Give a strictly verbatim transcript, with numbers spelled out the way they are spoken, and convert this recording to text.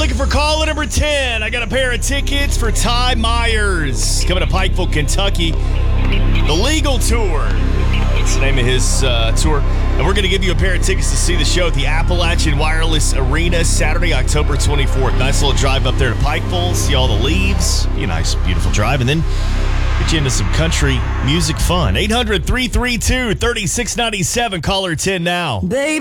looking for caller number ten. I got a pair of tickets for Ty Myers coming to Pikeville, Kentucky. The Legal Tour. That's the name of his uh, tour. And we're going to give you a pair of tickets to see the show at the Appalachian Wireless Arena Saturday, October twenty-fourth. Nice little drive up there to Pikeville, see all the leaves. Be a nice, beautiful drive. And then get you into some country music fun. eight hundred, three three two, three six nine seven. Caller ten now. Baby.